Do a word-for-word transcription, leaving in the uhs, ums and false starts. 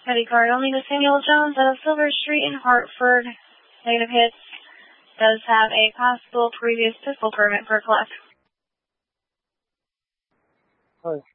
Petty card only to Samuel Jones out of Silver Street in Hartford. Negative hits. Does have a possible previous pistol permit for collect. Hi.